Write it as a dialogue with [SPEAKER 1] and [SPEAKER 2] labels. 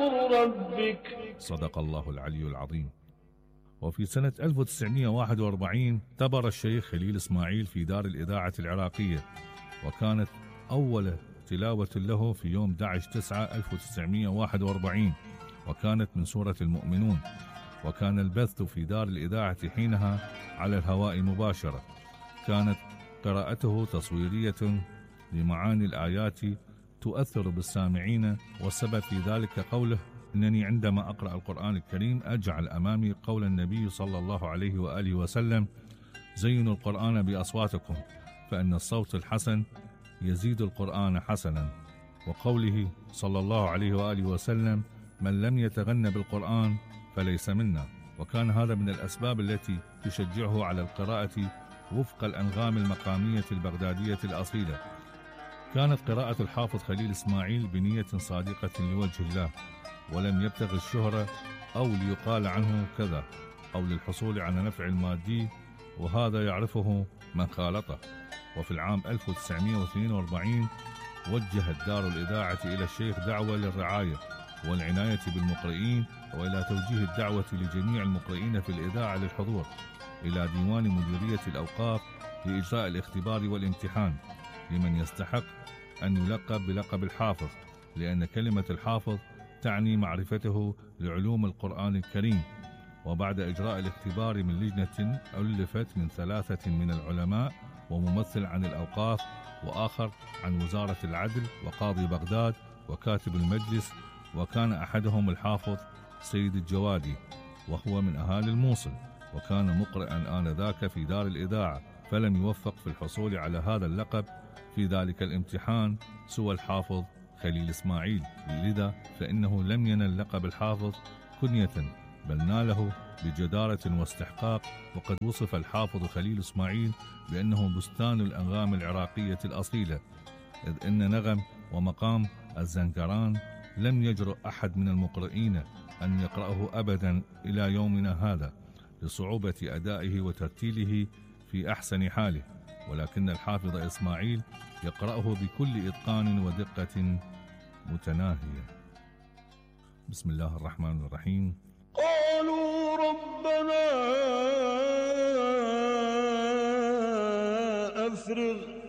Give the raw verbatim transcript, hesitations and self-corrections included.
[SPEAKER 1] أمر ربك.
[SPEAKER 2] صدق الله العلي العظيم. وفي سنة ألف وتسعمائة وواحد وأربعين اعتبر الشيخ خليل إسماعيل في دار الإذاعة العراقية، وكانت أول تلاوة له في يوم أحد عشر تسعة ألف وتسعمائة وواحد وأربعين، وكانت من سورة المؤمنون. وكان البث في دار الإذاعة حينها على الهواء مباشرة. كانت قراءته تصويرية لمعاني الآيات تؤثر بالسامعين، والسبب في ذلك قوله: إنني عندما أقرأ القرآن الكريم أجعل أمامي قول النبي صلى الله عليه وآله وسلم: زينوا القرآن بأصواتكم فإن الصوت الحسن يزيد القرآن حسنا. وقوله صلى الله عليه وآله وسلم: من لم يتغن بالقرآن فليس منا. وكان هذا من الأسباب التي تشجعه على القراءة وفق الأنغام المقامية البغدادية الأصيلة. كانت قراءة الحافظ خليل إسماعيل بنية صادقة لوجه الله، ولم يبتغ الشهرة أو ليقال عنه كذا أو للحصول على نفع المادي، وهذا يعرفه من خالطه. وفي العام ألف وتسعمائة واثنين وأربعين وجهت دار الإذاعة إلى الشيخ دعوة للرعاية والعناية بالمقرئين، وإلى توجيه الدعوة لجميع المقرئين في الإذاعة للحضور إلى ديوان مديرية الأوقاف لإجراء الاختبار والامتحان لمن يستحق أن يلقب بلقب الحافظ، لأن كلمة الحافظ تعني معرفته لعلوم القرآن الكريم. وبعد إجراء الاختبار من لجنة ألفت من ثلاثة من العلماء وممثل عن الأوقاف وآخر عن وزارة العدل وقاضي بغداد وكاتب المجلس، وكان أحدهم الحافظ سيد الجوادي وهو من أهالي الموصل، وكان مقرئا آنذاك في دار الإذاعة، فلم يوفق في الحصول على هذا اللقب في ذلك الامتحان سوى الحافظ خليل إسماعيل، لذا فإنه لم ينل لقب الحافظ كنية بل ناله بجدارة واستحقاق. وقد وصف الحافظ خليل إسماعيل بأنه بستان الأنغام العراقية الأصيلة، إذ إن نغم ومقام الزنكران لم يجرؤ أحد من المقرئين أن يقرأه أبدا إلى يومنا هذا لصعوبة أدائه وترتيله في أحسن حاله، ولكن الحافظ إسماعيل يقرأه بكل إتقان ودقة متناهية. بسم الله الرحمن الرحيم.
[SPEAKER 1] قالوا ربنا أفرغ